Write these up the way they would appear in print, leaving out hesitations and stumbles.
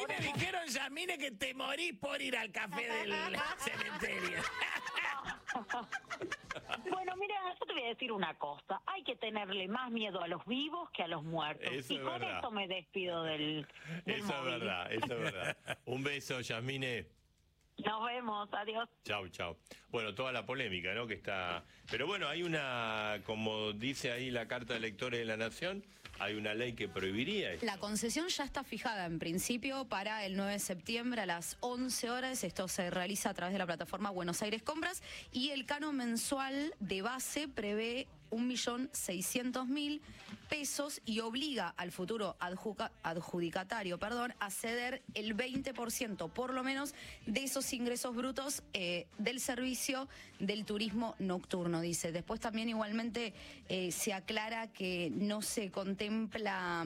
me dijeron, Yasmine, que te morís por ir al café del cementerio. Bueno, mira, yo te voy a decir una cosa. Hay que tenerle más miedo a los vivos que a los muertos. Eso y es con verdad. esto me despido del Eso móvil. es verdad, eso es verdad. Un beso, Yasmine. Nos vemos, adiós. Chau, chau. Bueno, toda la polémica, ¿no? Que está. Pero bueno, hay una, como dice ahí la Carta de Electores de la Nación, hay una ley que prohibiría esto. La concesión ya está fijada en principio para el 9 de septiembre a las 11 horas. Esto se realiza a través de la plataforma Buenos Aires Compras y el canon mensual de base prevé 1.600.000 pesos y obliga al futuro adjudicatario, a ceder el 20% por lo menos de esos ingresos brutos del servicio del turismo nocturno, dice. Después también igualmente se aclara que no se contempla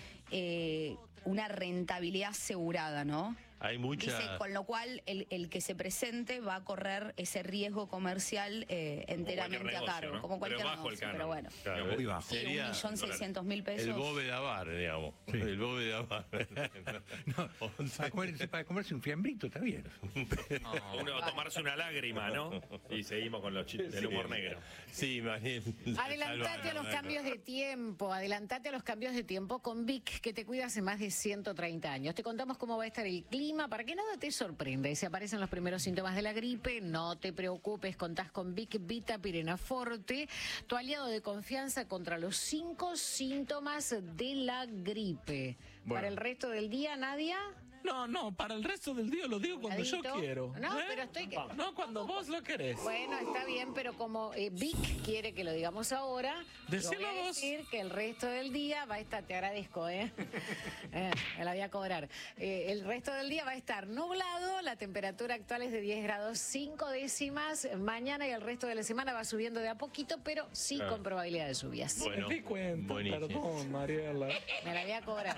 una rentabilidad asegurada, ¿no? Hay mucha... Dice, con lo cual el que se presente va a correr ese riesgo comercial enteramente negocio, a cargo, ¿no? como cualquier Pero bajo el negocio, canon. pero bueno. Claro, muy bajo. Sí, sería 1.600.000 pesos. el bóveda bar, digamos. Sí. El bóveda bar. No, para comerse un fiambrito está bien. Uno tomarse una lágrima, ¿no? Y seguimos con los chistes del humor negro. Sí, Mariel. Adelantate a los cambios de tiempo, adelantate a los cambios de tiempo con Vic, que te cuida hace más de 130 años. Te contamos cómo va a estar el clima para que nada te sorprenda. Y si aparecen los primeros síntomas de la gripe, no te preocupes, contás con Vic Vitapirena Forte, tu aliado de confianza contra los 5 síntomas de la gripe. Bueno. Para el resto del día, Nadia. No, para el resto del día lo digo cuando yo Cuidadito. quiero. No, pero estoy... No, cuando vos lo querés. Bueno, está bien, pero como Vic quiere que lo digamos ahora, Decilo yo voy a vos. decir que el resto del día va a estar, te agradezco, me la voy a cobrar. El resto del día va a estar nublado, la temperatura actual es de 10 grados 5 décimas, mañana y el resto de la semana va subiendo de a poquito, pero sí con probabilidad de lluvias. Bueno, Me di cuenta, buenísimo. perdón, Mariela. Me la voy a cobrar.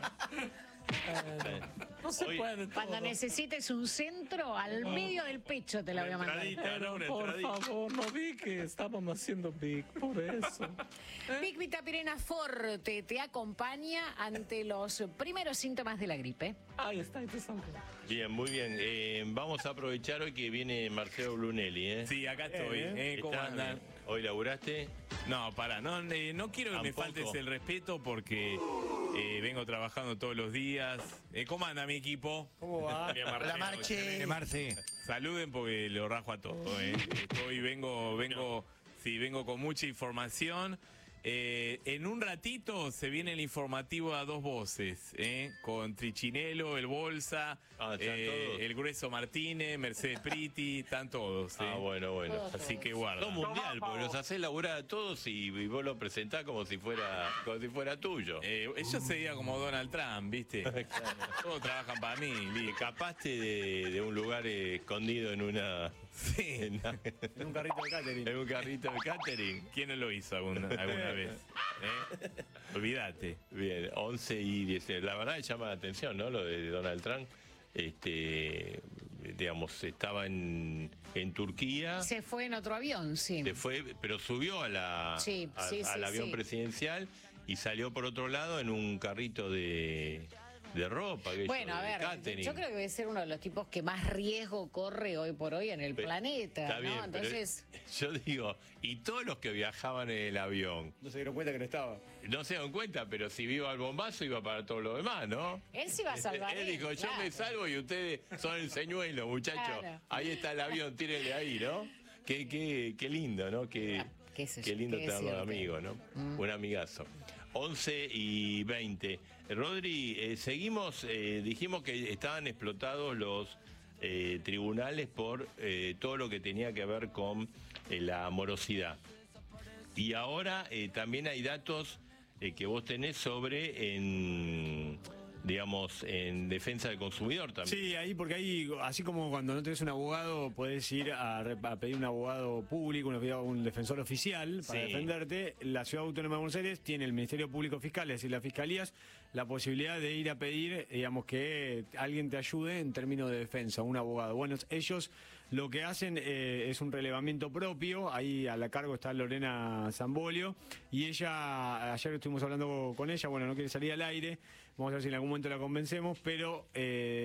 No se Hoy- puede Cuando todo. necesites un centro, al medio del pecho te la voy a mandar. Entradita, ¿no? Una Por entradita. favor, no vi que estábamos haciendo Big, por eso. Vic Vitapirena Forte te acompaña ante los primeros síntomas de la gripe. Ahí está, ahí te salgo. Bien, muy bien. Vamos a aprovechar hoy que viene Marcelo Brunelli, ¿eh? Sí, acá estoy. ¿Cómo Está andan? bien. ¿Hoy laburaste? No, no quiero que me Tampoco. faltes el respeto porque vengo trabajando todos los días. ¿Cómo anda mi equipo? ¿Cómo va? La Marche. Saluden porque lo rajo a todo. Vengo con mucha información. En un ratito se viene el informativo a dos voces, con Trichinelo, el Bolsa, ¿están todos? el Grueso Martínez, Mercedes Priti, están todos. Bueno. Así que guarda. Todo mundial, porque los hacés laburar a todos y vos lo presentás como si fuera tuyo. Yo sería como Donald Trump, ¿viste? Todos trabajan para mí. Y escapaste de un lugar escondido en una... Sí. En un carrito de catering. En un carrito de catering. ¿Quién no lo hizo alguna vez? Olvídate. Bien, 11 y 10. La verdad llama la atención, ¿no? Lo de Donald Trump. Digamos, estaba en Turquía. Se fue en otro avión, sí. Se fue, pero subió al avión presidencial y salió por otro lado en un carrito de ropa. Bueno, a ver, catering. yo creo que debe ser uno de los tipos que más riesgo corre hoy por hoy en el planeta, Está ¿no? bien, Entonces, pero yo digo, y todos los que viajaban en el avión, No se dieron cuenta que no estaba. no se dan cuenta, pero si iba al bombazo iba para todo lo demás, ¿no? él se iba a salvar. Él dijo, yo me salvo y ustedes son el señuelo, muchachos. Claro. Ahí está el avión, tírenle ahí, ¿no? Qué lindo, ¿no? Qué lindo tenerlo amigo, ¿no? Un amigazo. 11 y 20. Rodri, seguimos, dijimos que estaban explotados los tribunales por todo lo que tenía que ver con la morosidad. Y ahora también hay datos que vos tenés sobre digamos, en defensa del consumidor también. Sí, ahí porque ahí, así como cuando no tenés un abogado, podés ir a pedir un abogado público, un defensor oficial para defenderte. La Ciudad Autónoma de Buenos Aires tiene el Ministerio Público Fiscal, es decir, las fiscalías, la posibilidad de ir a pedir, digamos, que alguien te ayude en términos de defensa, un abogado. Bueno, ellos lo que hacen es un relevamiento propio, ahí a la cargo está Lorena Zambolio, y ella, ayer estuvimos hablando con ella, bueno, no quiere salir al aire, vamos a ver si en algún momento la convencemos, pero...